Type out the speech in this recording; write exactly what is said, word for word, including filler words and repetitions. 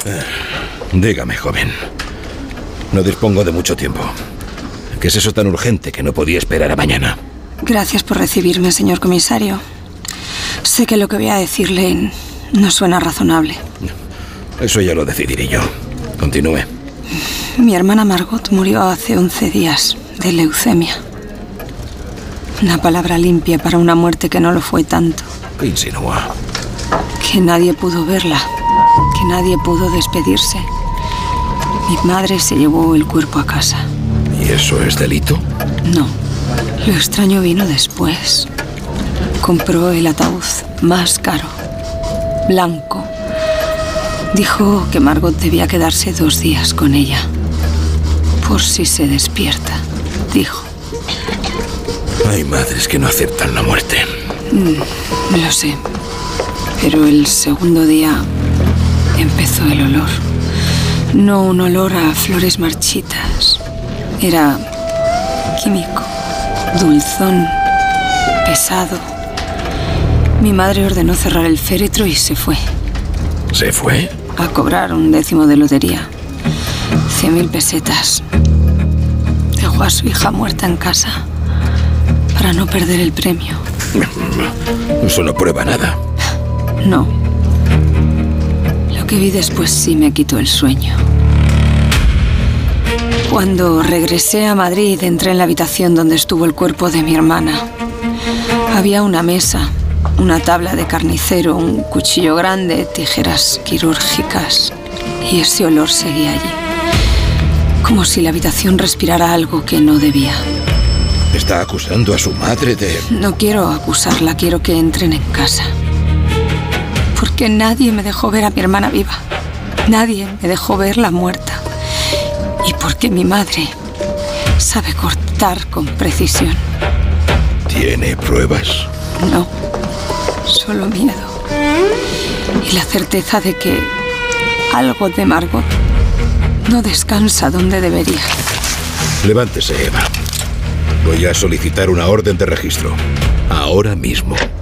Dígame, joven. No dispongo de mucho tiempo. ¿Qué es eso tan urgente que no podía esperar a mañana? Gracias por recibirme, señor comisario. Sé que lo que voy a decirle no suena razonable. Eso ya lo decidiré yo. Continúe. Mi hermana Margot murió hace once días de leucemia. Una palabra limpia para una muerte que no lo fue tanto. ¿Qué insinúa? Que nadie pudo verla, que nadie pudo despedirse. Mi madre se llevó el cuerpo a casa. ¿Y eso es delito? No. Lo extraño vino después. Compró el ataúd más caro, blanco. Dijo que Margot debía quedarse dos días con ella. Por si se despierta, dijo. Hay madres que no aceptan la muerte. Mm, lo sé. Pero el segundo día empezó el olor. No un olor a flores marchitas. Era químico, dulzón, pesado. Mi madre ordenó cerrar el féretro y se fue. ¿Se fue? A cobrar un décimo de lotería. Cien mil pesetas. Dejó a su hija muerta en casa para no perder el premio. Eso no prueba nada. No. Lo que vi después sí me quitó el sueño. Cuando regresé a Madrid, entré en la habitación donde estuvo el cuerpo de mi hermana. Había una mesa, una tabla de carnicero, un cuchillo grande, tijeras quirúrgicas. Y ese olor seguía allí. Como si la habitación respirara algo que no debía. ¿Está acusando a su madre de...? No quiero acusarla, quiero que entren en casa. Porque nadie me dejó ver a mi hermana viva. Nadie me dejó verla muerta. Y porque mi madre sabe cortar con precisión. ¿Tiene pruebas? No, solo miedo. Y la certeza de que algo de Margot no descansa donde debería. Levántese, Eva. Voy a solicitar una orden de registro. Ahora mismo.